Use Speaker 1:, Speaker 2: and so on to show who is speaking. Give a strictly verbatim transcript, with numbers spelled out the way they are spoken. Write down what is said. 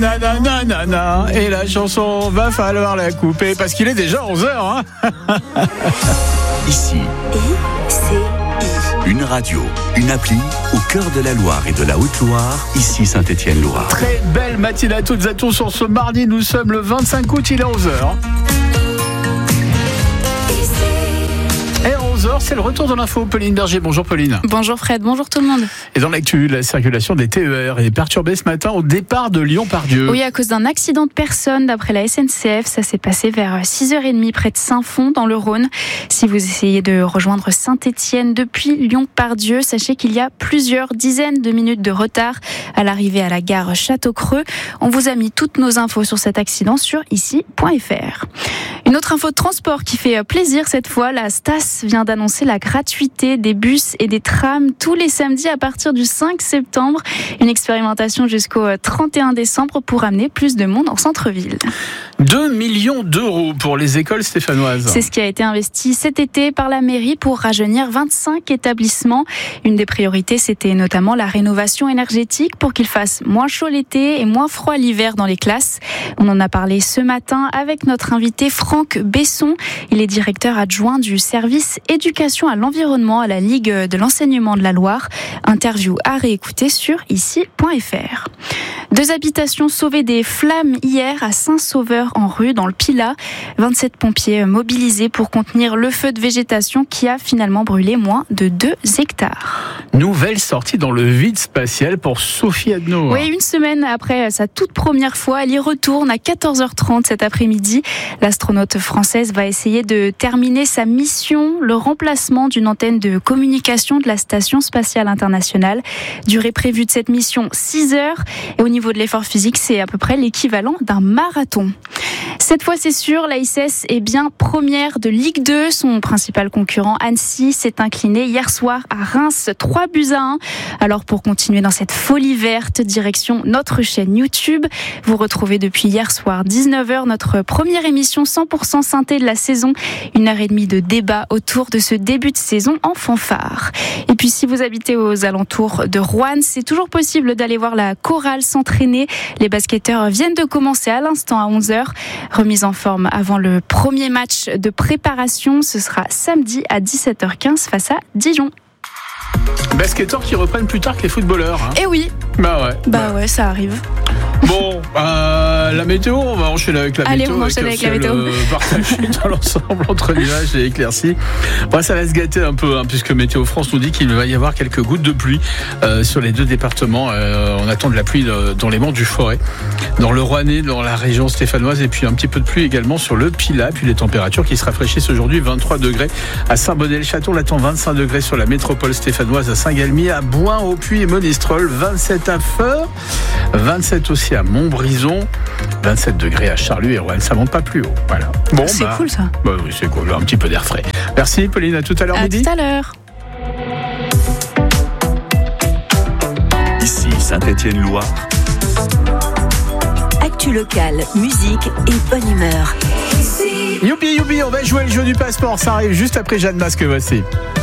Speaker 1: Nanana, et la chanson va falloir la couper parce qu'il est déjà onze heures. Hein.
Speaker 2: Ici,
Speaker 3: I C I.
Speaker 2: une radio, une appli au cœur de la Loire et de la Haute-Loire. Ici Saint-Étienne-Loire.
Speaker 1: Très belle matinée à toutes et à tous sur ce mardi. Nous sommes le vingt-cinq août, il est onze heures. Et à onze heures, c'est le retour de l'info. Pauline Berger, bonjour Pauline.
Speaker 4: Bonjour Fred, bonjour tout le monde.
Speaker 1: Et dans l'actu, la circulation des T E R est perturbée ce matin au départ de Lyon-Part-Dieu.
Speaker 4: Oui, à cause d'un accident de personne, d'après la S N C F, ça s'est passé vers six heures trente près de Saint-Fond dans le Rhône. Si vous essayez de rejoindre Saint-Étienne depuis Lyon-Part-Dieu, sachez qu'il y a plusieurs dizaines de minutes de retard à l'arrivée à la gare Château-Creux. On vous a mis toutes nos infos sur cet accident sur ici point f r. Une autre info de transport qui fait plaisir cette fois, la Stas vient d'annoncer la gratuité des bus et des trams tous les samedis à partir du cinq septembre. Une expérimentation jusqu'au trente et un décembre pour amener plus de monde en centre-ville.
Speaker 1: deux millions d'euros pour les écoles stéphanoises.
Speaker 4: C'est ce qui a été investi cet été par la mairie pour rajeunir vingt-cinq établissements. Une des priorités, c'était notamment la rénovation énergétique pour qu'il fasse moins chaud l'été et moins froid l'hiver dans les classes. On en a parlé ce matin avec notre invité Franck Besson. Il est directeur adjoint du service éducation à l'environnement à la Ligue de l'enseignement de la Loire. Interview à réécouter sur ici point f r. Deux habitations sauvées des flammes hier à Saint-Sauveur-en-Rue dans le Pilat. vingt-sept pompiers mobilisés pour contenir le feu de végétation qui a finalement brûlé moins de deux hectares.
Speaker 1: Nouvelle sortie dans le vide spatial pour Sophie Adno.
Speaker 4: Oui, une semaine après sa toute première fois, elle y retourne à quatorze heures trente cet après-midi. L'astronaute française va essayer de terminer sa mission, le remplacement d'une antenne de communication de la Station spatiale internationale. Durée prévue de cette mission, six heures. Et au niveau de l'effort physique, c'est à peu près l'équivalent d'un marathon. Cette fois, c'est sûr, l'A S S est bien première de Ligue deux. Son principal concurrent, Annecy, s'est incliné hier soir à Reims, trois buts à un. Alors, pour continuer dans cette folie verte, direction notre chaîne YouTube. Vous retrouvez depuis hier soir, dix-neuf heures, notre première émission cent pour cent synthé de la saison. Une heure et demie de débat autour de ce début de saison en fanfare. Et puis, si vous habitez aux alentours de Roanne, c'est toujours possible d'aller voir la chorale s'entraîner. Les basketteurs viennent de commencer à l'instant à onze heures. Remise en forme avant le premier match de préparation. Ce sera samedi à dix-sept heures quinze face à Dijon.
Speaker 1: Basketteurs qui reprennent plus tard que les footballeurs. Hein.
Speaker 4: Eh oui.
Speaker 1: Bah ouais.
Speaker 4: Bah, bah ouais, ça arrive.
Speaker 1: Bon, euh, la météo, on va enchaîner avec la
Speaker 4: Allez,
Speaker 1: météo.
Speaker 4: on enchaîne avec, avec la météo.
Speaker 1: Partagé dans l'ensemble entre nuages et éclaircies. Bon, ça va se gâter un peu, hein, puisque Météo France nous dit qu'il va y avoir quelques gouttes de pluie euh, sur les deux départements. Euh, on attend de la pluie euh, dans les monts du Forêt, dans le Rouennais, dans la région stéphanoise, et puis un petit peu de pluie également sur le Pilat. Puis les températures qui se rafraîchissent aujourd'hui, vingt-trois degrés à Saint-Bonnet-le-Château. On attend vingt-cinq degrés sur la métropole stéphanoise à Saint-Galmier, à Bouin, au Puy et Monistrol, vingt-sept à Feur, vingt-sept aussi à Montbrison, vingt-sept degrés à Charlus et Roanne. Ça monte pas plus haut. Voilà. Bon,
Speaker 4: c'est
Speaker 1: bah,
Speaker 4: cool ça.
Speaker 1: Bah oui, c'est cool. Un petit peu d'air frais. Merci Pauline, à tout à l'heure
Speaker 4: à
Speaker 1: midi.
Speaker 4: tout à l'heure.
Speaker 2: Ici Saint-Étienne-Loire.
Speaker 3: Actu locale, musique et bonne humeur.
Speaker 1: Youpi, youpi, on va jouer le jeu du passeport. Ça arrive juste après Jeanne Masque, voici.